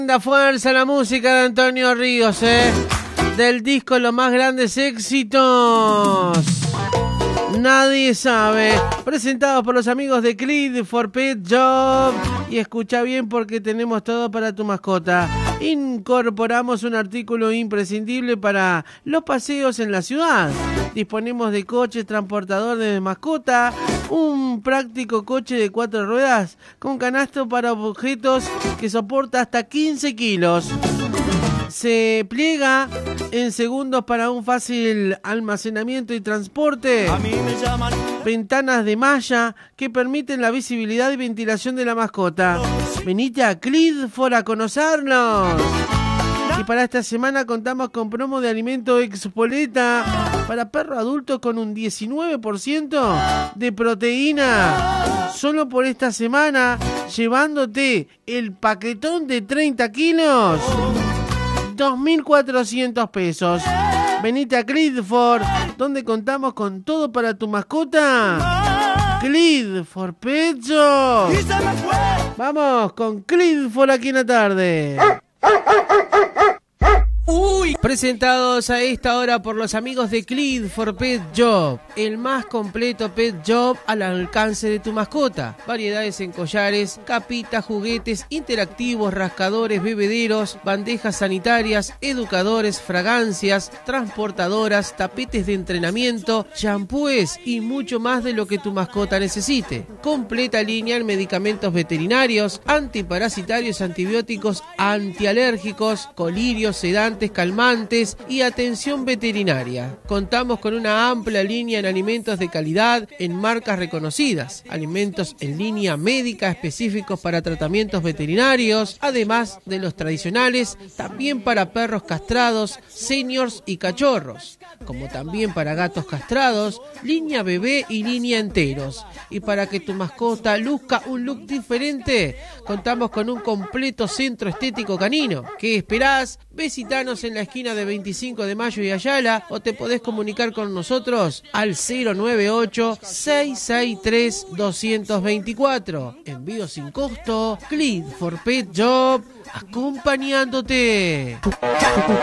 Da fuerza la música de Antonio Ríos, del disco Los Más Grandes Éxitos. Nadie sabe. Presentados por los amigos de Clean for Pet Job. Y escucha bien porque tenemos todo para tu mascota. Incorporamos un artículo imprescindible para los paseos en la ciudad. Disponemos de coches transportadores de mascota, un práctico coche de 4 ruedas con canasto para objetos que soporta hasta 15 kilos. Se pliega en segundos para un fácil almacenamiento y transporte. A mí me llaman. Ventanas de malla que permiten la visibilidad y ventilación de la mascota. Venite a Clidfor a conocernos. Y para esta semana contamos con promo de alimento Expoleta para perro adulto con un 19% de proteína. Solo por esta semana, llevándote el paquetón de 30 kilos. 2.400 pesos. Venite a Clidfor, donde contamos con todo para tu mascota. Clidfor Pet Shop. Vamos con Clidfor aquí en la tarde. Presentados a esta hora por los amigos de Clidfor Pet Job, el más completo pet job al alcance de tu mascota. Variedades en collares, capitas, juguetes, interactivos, rascadores, bebederos, bandejas sanitarias, educadores, fragancias, transportadoras, tapetes de entrenamiento, champúes y mucho más de lo que tu mascota necesite. Completa línea en medicamentos veterinarios, antiparasitarios, antibióticos, antialérgicos, colirios, sedantes, calmantes y atención veterinaria. Contamos con una amplia línea en alimentos de calidad en marcas reconocidas, alimentos en línea médica específicos para tratamientos veterinarios, además de los tradicionales, también para perros castrados, seniors y cachorros, como también para gatos castrados, línea bebé y línea enteros. Y para que tu mascota luzca un look diferente, contamos con un completo centro estético canino. ¿Qué esperás? Visitanos en la esquina de 25 de Mayo y Ayala o te podés comunicar con nosotros al 098-663-224. Envío sin costo. Clidfor Pet Job, acompañándote.